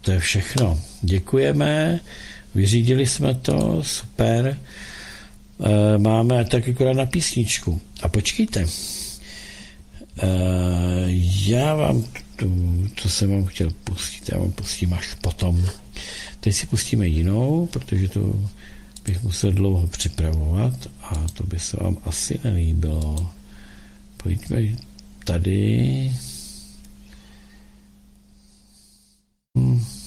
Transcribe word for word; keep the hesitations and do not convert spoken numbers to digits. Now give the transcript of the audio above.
to je všechno. Děkujeme, vyřídili jsme to, super. E, máme tak akorát na písničku. A počkejte, e, já vám, to, co jsem vám chtěl pustit, já vám pustím až potom. Teď si pustíme jinou, protože to bych musel dlouho připravovat a to by se vám asi nelíbilo. Pojďme tady. Hmm.